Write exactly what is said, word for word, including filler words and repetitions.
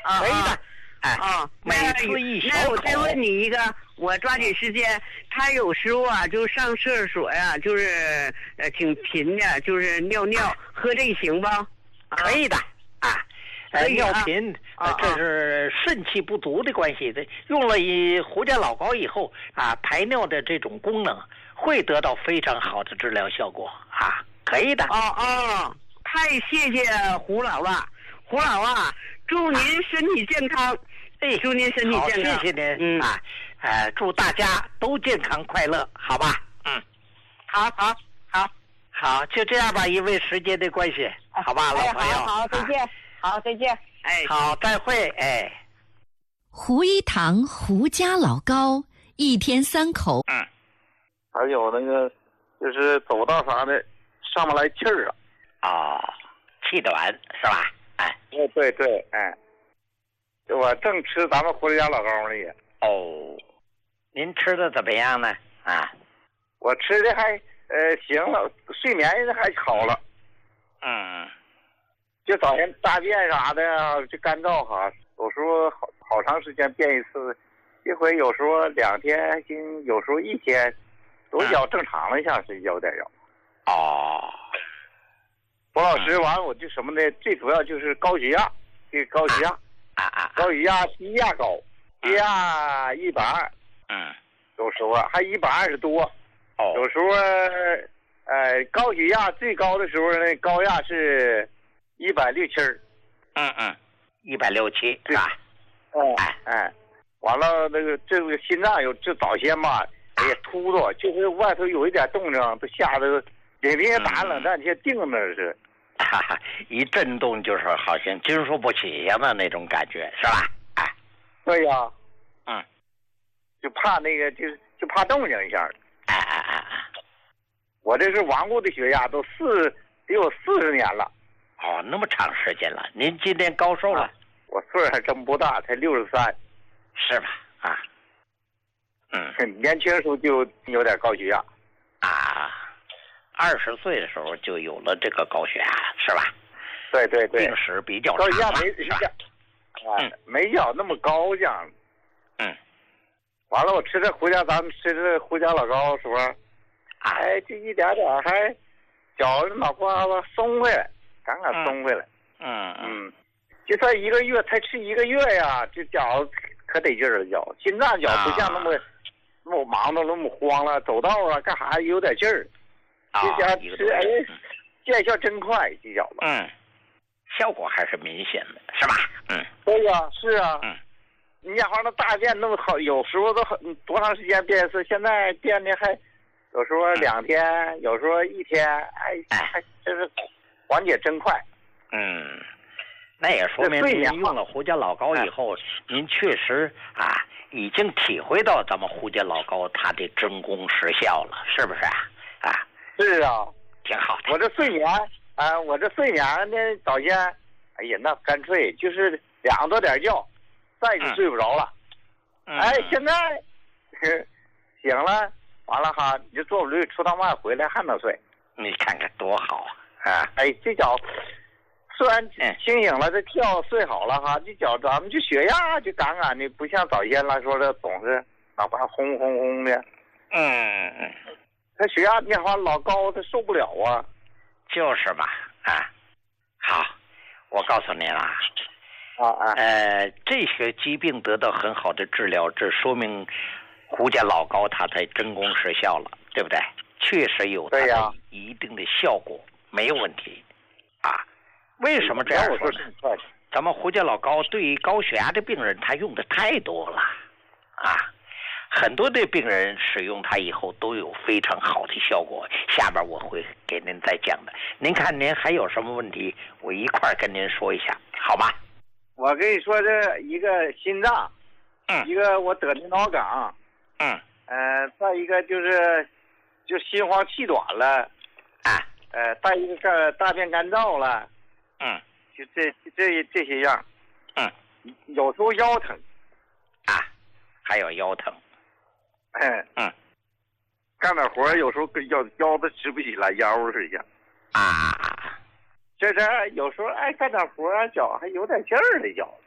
可以的。哎， 啊， 每次一小口。 那我再问你一个，我抓紧时间。他有时候啊，就上厕所呀、啊，就是呃挺频的，就是尿尿，喝这行吧？ 可以的啊。呃，尿频， 啊、 呃，这是肾气不足的关系。这用了以胡家老膏以后啊，排尿的这种功能会得到非常好的治疗效果啊，可以的。 哦哦，太谢谢胡老了，胡老啊，祝您身体健康。 哎， 祝您身体健康。 好，谢谢您。 嗯啊，呃，祝大家都健康快乐，好吧？嗯， 好好好好，就这样吧，因为时间的关系，好吧，老朋友。 好好，再见。好，再见。 哎， 好，再会。哎， 胡一堂胡家老膏，一天三口。 嗯， 还有那个，就是走道啥的，上不来气儿啊。 哦，气短是吧？哎， 哦，对对，哎，我正吃咱们胡家老膏呢也。 哦，您吃的怎么样呢？啊， 我吃的还呃行了，睡眠还好了。 嗯。 就早晨大便啥的就干燥哈，有时候好好长时间便一次，一回有时候两天还行，有时候一天，都要正常了，像是有点要。 哦， 胡老师，完了我就什么呢？最主要就是高血压，这个高血压， 啊啊， 高血压低压高，低压一百二， 嗯， 有时候还一百二十多， 哦， 有时候呃高血压最高的时候呢，高压是。一百六七儿， 嗯嗯，一百六七是吧？ 哦，哎哎，完了那个这个心脏有这早先吧，哎呀突突，就是外头有一点动静，都吓得领兵打冷战，就定那是， 哈哈，一震动就是好像经受不起呀嘛那种感觉是吧？哎， 对呀， 嗯， 就怕那个就就怕动静一下， 哎哎哎哎， 我这是顽固的血压，都四得有四十年了。 哦，那么长时间了，您今年高寿了？啊、 我岁数还真不大，才六十三， 是吧？啊，嗯， 年轻时候就有点高血压， 啊，二十岁的时候就有了这个高血压，是吧？ 对对对， 病史比较长高血压没是吧？ 啊，嗯、没要那么高这样。 嗯， 完了，我吃这胡家，咱们吃这胡家老膏时候，哎，就一点点还脚脑瓜子松回来。刚刚松回来， 嗯嗯，就算一个月才吃一个月呀，这脚可得劲儿了，脚心脏脚不像那么、啊、那么忙的那么慌了，走道啊干啥有点劲儿， 啊、 这家吃哎，见效真快，这脚子， 嗯，效果还是明显的，是吧？嗯， 对呀、啊，是啊， 嗯， 你家伙那大便那么好，有时候都很多长时间便一次，现在便的还有时候两天，嗯、有时候一天，哎，还真是。缓解真快， 嗯，那也说明您用了胡家老膏以后，您确实啊已经体会到咱们胡家老膏它的真功实效了，是不是啊？啊， 是啊， 挺好的。 我这睡眠啊，我这睡眠呢，早先，哎呀，那干脆就是两多点觉，再就睡不着了。 嗯、 哎，现在醒了，完了哈，你就坐不溜出趟外回来还能睡， 你看看多好啊！ 啊，哎，这脚虽然清醒了，这觉睡好了哈，这脚咱们这血压就杠杠的，不像早先来说的总是脑瓜轰轰轰的。 嗯嗯， 他血压变化老高，他受不了啊。 就是嘛，啊，好，我告诉您啊， 啊啊， 呃，这些疾病得到很好的治疗，这说明胡家老膏它才真功实效了，对不对？确实有它的一定的效果。没有问题，啊，为什么这样说呢？咱们胡家老膏对于高血压的病人，他用的太多了，啊，很多的病人使用它以后都有非常好的效果。下边我会给您再讲的。您看您还有什么问题，我一块儿跟您说一下，好吗？ 我跟你说，这一个心脏， 嗯， 一个我得的脑梗， 嗯， 呃，再一个就是就心慌气短了， 啊。 呃，再一个大便干燥了， 嗯， 就这这这些样， 嗯， 有时候腰疼， 啊，还有腰疼， 嗯嗯， 干点活有时候跟腰腰子直不起来，腰是一样， 啊， 这是有时候哎干点活脚还有点劲儿的脚。